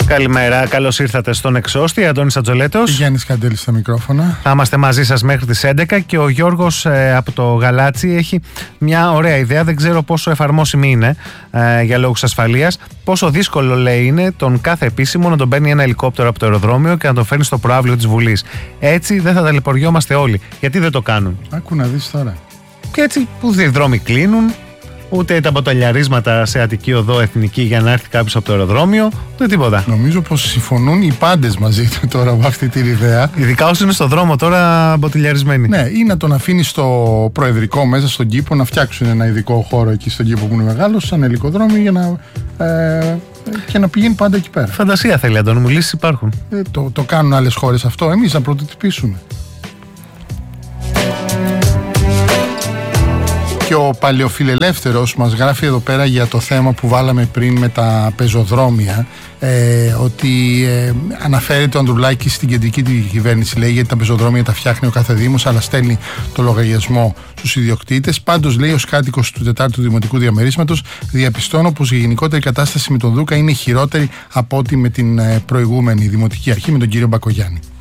Καλημέρα, καλώς ήρθατε στον Εξώστη. Αντώνης Ατζολέτος. Γιάννης Καντέλης στα μικρόφωνα. Θα είμαστε μαζί σας μέχρι τις 11 και ο Γιώργος από το Γαλάτσι έχει μια ωραία ιδέα. Δεν ξέρω πόσο εφαρμόσιμη είναι για λόγους ασφαλείας. Πόσο δύσκολο, λέει, είναι τον κάθε επίσημο να τον παίρνει ένα ελικόπτερο από το αεροδρόμιο και να τον φέρνει στο προαύλιο της Βουλής. Έτσι δεν θα ταλαιπωριόμαστε όλοι. Γιατί δεν το κάνουν? Άκου να δεις τώρα. Και έτσι που οι δρόμοι κλείνουν. Ούτε τα μποτελιαρίσματα σε Αττική Οδό Εθνική για να έρθει κάποιος από το αεροδρόμιο, ούτε τίποτα. Νομίζω πως συμφωνούν οι πάντες μαζί του τώρα με αυτή την ιδέα. Ειδικά όσοι είναι στο δρόμο τώρα μποτελιαρισμένοι. Ναι, ή να τον αφήνει στο προεδρικό μέσα στον κήπο, να φτιάξουν ένα ειδικό χώρο εκεί στον κήπο που είναι μεγάλο, σαν ελικοδρόμιο, για να. Και να πηγαίνει πάντα εκεί πέρα. Φαντασία θέλει, Αντώνη μου, λύσεις υπάρχουν. Το κάνουν άλλες χώρες αυτό, εμείς να πρωτοτυπήσουμε. Και ο παλαιοφιλελεύθερος μας γράφει εδώ πέρα για το θέμα που βάλαμε πριν με τα πεζοδρόμια, ότι αναφέρεται ο Ανδρουλάκης στην κεντρική κυβέρνηση, λέει, γιατί τα πεζοδρόμια τα φτιάχνει ο κάθε δήμος, αλλά στέλνει το λογαριασμό στους ιδιοκτήτες. Πάντως, λέει, ως κάτοικος του 4ου Δημοτικού Διαμερίσματος, διαπιστώνω πως η γενικότερη κατάσταση με τον Δούκα είναι χειρότερη από ό,τι με την προηγούμενη δημοτική αρχή, με τον κύριο Μπακογιάννη.